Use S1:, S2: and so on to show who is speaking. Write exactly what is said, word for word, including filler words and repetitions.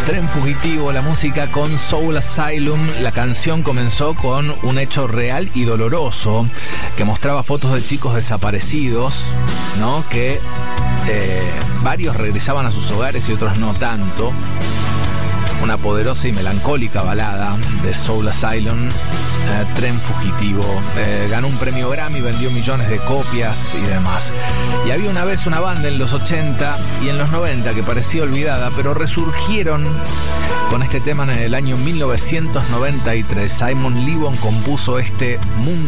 S1: Tren Fugitivo, la música con Soul Asylum. La canción comenzó con un hecho real y doloroso que mostraba fotos de chicos desaparecidos, ¿no? Que eh, varios regresaban a sus hogares y otros no tanto. Una poderosa y melancólica balada de Soul Asylum, eh, Tren Fugitivo. Eh, ganó un premio Grammy, vendió millones de copias y demás. Y había una vez una banda en los ochenta y en los noventa que parecía olvidada, pero resurgieron con este tema en el año mil novecientos noventa y tres. Simon Le Bon compuso este Mundo